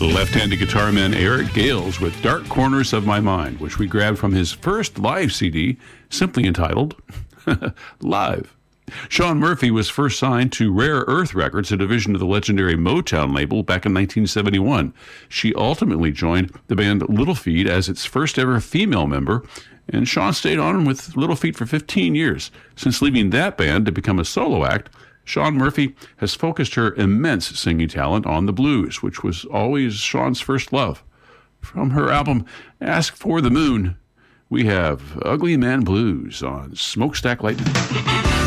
Left-handed guitar man Eric Gales with Dark Corners of My Mind, which we grabbed from his first live CD, simply entitled Live. Sean Murphy was first signed to Rare Earth Records, a division of the legendary Motown label, back in 1971. She ultimately joined the band Little Feat as its first ever female member, and Sean stayed on with Little Feat for 15 years. Since leaving that band to become a solo act, Sean Murphy has focused her immense singing talent on the blues, which was always Sean's first love. From her album Ask for the Moon, we have Ugly Man Blues on Smokestack Lightning.